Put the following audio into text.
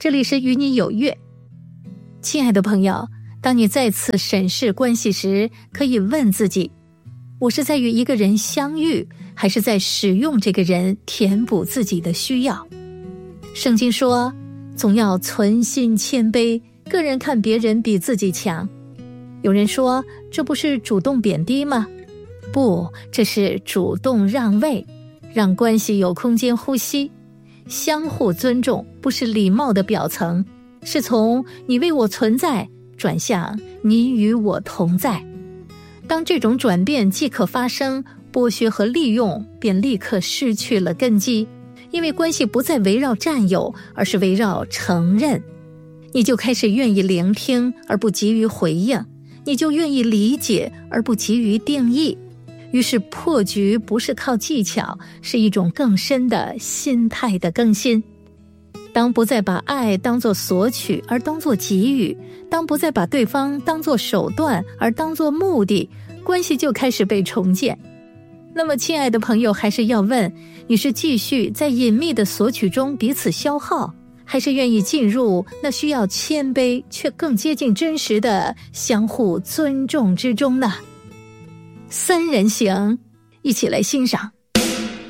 这里是与你有约。亲爱的朋友，当你再次审视关系时，可以问自己，我是在与一个人相遇，还是在使用这个人填补自己的需要？圣经说，总要存心谦卑，个人看别人比自己强。有人说，这不是主动贬低吗？不，这是主动让位，让关系有空间呼吸。相互尊重不是礼貌的表层，是从你为我存在转向你与我同在。当这种转变即可发生，剥削和利用便立刻失去了根基，因为关系不再围绕占有，而是围绕承认。你就开始愿意聆听而不急于回应，你就愿意理解而不急于定义。于是破局不是靠技巧，是一种更深的心态的更新。当不再把爱当作索取而当作给予，当不再把对方当作手段而当作目的，关系就开始被重建。那么亲爱的朋友，还是要问，你是继续在隐秘的索取中彼此消耗，还是愿意进入那需要谦卑却更接近真实的相互尊重之中呢？三人行，一起来欣赏。